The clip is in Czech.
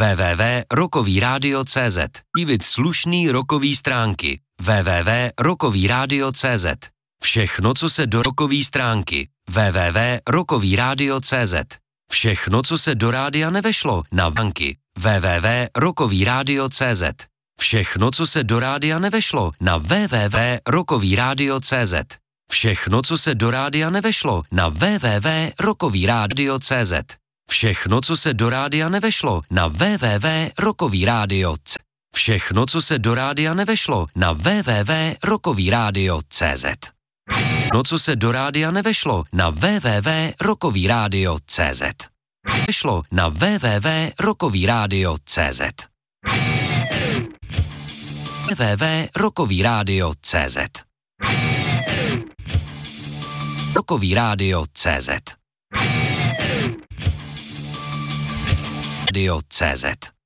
www.rockovyradio.cz. Dívit slušný rockový stránky www.rockovyradio.cz. Všechno, co se do rockový stránky www.rockovyradio.cz. Všechno, co se do rádia nevešlo na vanky www.rockovyradio.cz. Všechno, co se do rádia nevešlo na www.rockovyradio.cz. Všechno, co se do rádia nevešlo na www.rockovyradio.cz. Všechno, co se do rádia nevešlo na www.rockovyradio.cz. Všechno, co se do rádia nevešlo na www.rockovyradio.cz. No, co se do rádia nevešlo na www.rockovyradio.cz. Vešlo na www.rockovyradio.cz. www.rockovyradio.cz. Rockovyradio.cz. Radio.cz.